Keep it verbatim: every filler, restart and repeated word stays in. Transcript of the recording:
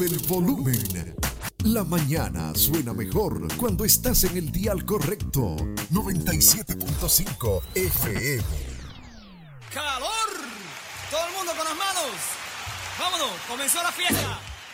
El volumen. La mañana suena mejor cuando estás en el dial correcto. noventa y siete punto cinco F M. ¡Calor! Todo el mundo con las manos. Vámonos, comenzó la fiesta.